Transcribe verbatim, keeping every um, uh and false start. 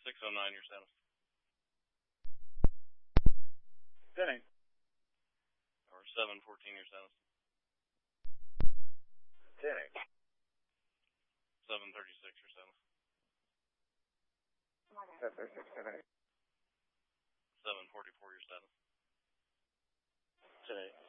six oh nine, your status. ten eight. Or seven fourteen, your status. ten eight. seven thirty-six, your status. seven thirty-six, ten eight. seven forty-four, your status. ten eight.